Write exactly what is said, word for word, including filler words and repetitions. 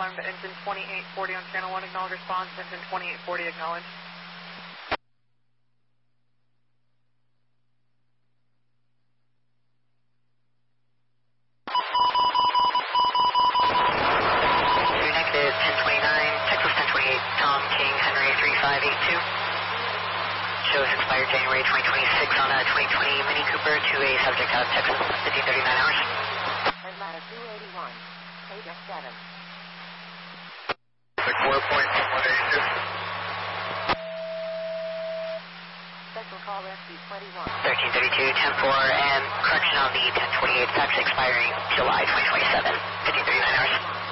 climb to engine twenty-eight forty on channel one, acknowledge response, engine twenty-eight forty, acknowledge. Negative ten twenty-nine, Texas ten twenty-eight, Tom King, Henry three five eight two. Shows expired January twenty twenty-six on a twenty twenty Mini Cooper to a subject out of Texas, fifteen thirty-nine hours. Atlanta two eighty-one, eight F seven. four point one eight two. Special call S B twenty-one. thirteen thirty-two, ten four, and correction on the ten twenty-eight fax expiring July twenty twenty-seven, fifteen thirty-nine hours.